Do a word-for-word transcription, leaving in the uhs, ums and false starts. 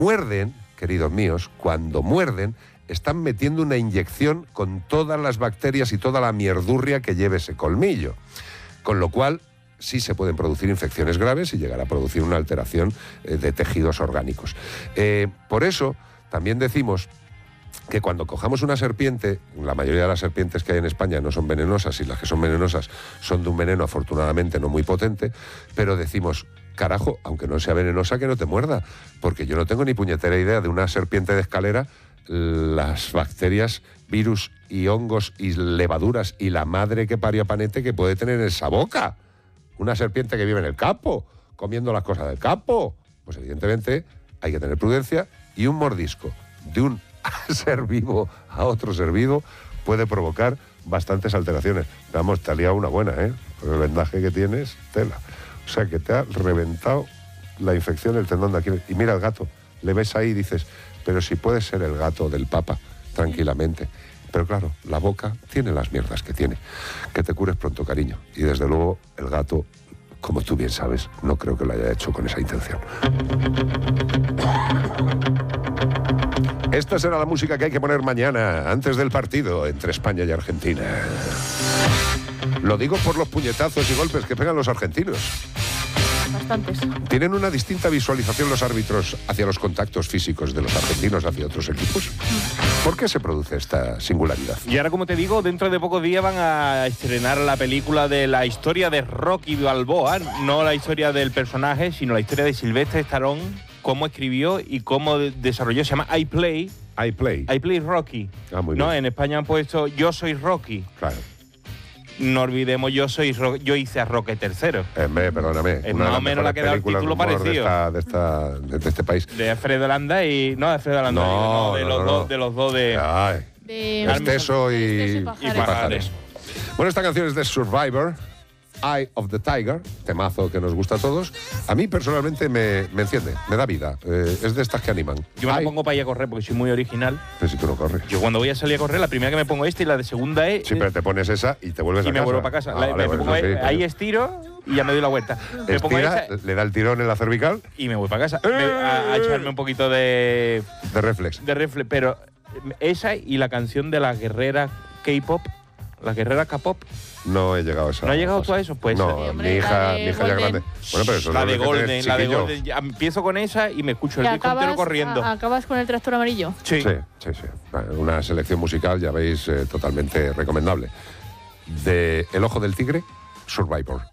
muerden, queridos míos, cuando muerden, están metiendo una inyección con todas las bacterias y toda la mierdurria que lleve ese colmillo. Con lo cual, sí se pueden producir infecciones graves y llegar a producir una alteración eh, de tejidos orgánicos. Eh, por eso, también decimos que cuando cojamos una serpiente, la mayoría de las serpientes que hay en España no son venenosas y las que son venenosas son de un veneno afortunadamente no muy potente, pero decimos, carajo, aunque no sea venenosa, que no te muerda, porque yo no tengo ni puñetera idea de una serpiente de escalera, las bacterias, virus y hongos y levaduras y la madre que parió a Panete que puede tener en esa boca. Una serpiente que vive en el campo, comiendo las cosas del campo. Pues evidentemente hay que tener prudencia y un mordisco de un ser vivo a otro ser vivo puede provocar bastantes alteraciones. Vamos, te ha liado una buena, ¿eh? Por el vendaje que tienes, tela. O sea, que te ha reventado la infección del tendón de Aquiles. Y mira el gato, le ves ahí y dices, pero si puede ser el gato del Papa, tranquilamente. Pero claro, la boca tiene las mierdas que tiene. Que te cures pronto, cariño. Y desde luego, el gato, como tú bien sabes, no creo que lo haya hecho con esa intención. Esta será la música que hay que poner mañana, antes del partido entre España y Argentina. Lo digo por los puñetazos y golpes que pegan los argentinos. Bastantes. ¿Tienen una distinta visualización los árbitros hacia los contactos físicos de los argentinos hacia otros equipos? ¿Por qué se produce esta singularidad? Y ahora, como te digo, dentro de pocos días van a estrenar la película de la historia de Rocky Balboa, no la historia del personaje, sino la historia de Sylvester Stallone, cómo escribió y cómo desarrolló. Se llama I Play. I Play. I Play Rocky. Ah, muy no, bien. En España han puesto Yo soy Rocky. Claro. No olvidemos, yo soy Ro yo hice a Roque tercero. En vez, perdóname. Es más o menos la que da el título parecido. De, esta, de, esta, de, de este país. De Alfredo Landa y... No, de Alfredo Landa. No, no, de, no, los no, dos, no. de los dos de... Ay. De Esteso y, y y Pajares. Pajares. Bueno, esta canción es de Survivor, Eye of the Tiger, temazo que nos gusta a todos. A mí personalmente me, me enciende, me da vida. Eh, es de estas que animan. Yo me la Eye... pongo para ir a correr porque soy muy original. Pero si tú no corres. Yo cuando voy a salir a correr, la primera que me pongo esta y la de segunda es... Sí, pero te pones esa y te vuelves y a me casa. vuelvo para casa. Ah, La- vale, me bueno, pongo eso ahí, sí, ahí pero- estiro y ya me doy la vuelta. Me pongo Estira, esa le da el tirón en la cervical y me voy para casa. Me- a, a echarme un poquito de, de reflex. de refle. Pero esa y la canción de la guerrera K-pop, la guerrera K-pop. No he llegado a esa. ¿No has llegado tú a eso? Pues no, Sí, hombre, mi la hija, de mi hija ya Golden. grande. Bueno, pero eso La es de lo que Golden, tenés, la de chiquillo. Golden. Ya empiezo con esa y me escucho Y el disco entero acabas, corriendo. a- acabas con el tractor amarillo. Sí. Sí, sí, sí. Una selección musical, ya veis, eh, totalmente recomendable. De El Ojo del Tigre, Survivor.